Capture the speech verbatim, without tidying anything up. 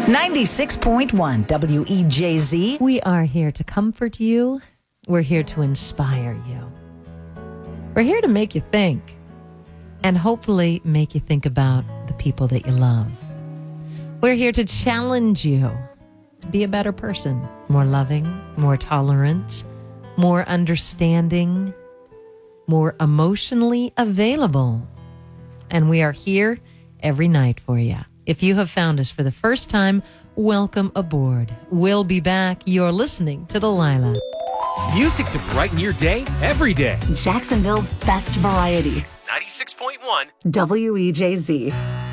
ninety-six point one W E J Z. We are here to comfort you. We're here to inspire you. We're here to make you think and hopefully make you think about the people that you love. We're here to challenge you to be a better person, more loving, more tolerant, more understanding, more emotionally available. And we are here every night for you. If you have found us for the first time, welcome aboard. We'll be back. You're listening to Delilah. Music to brighten your day every day. Jacksonville's best variety. ninety-six point one W E J Z.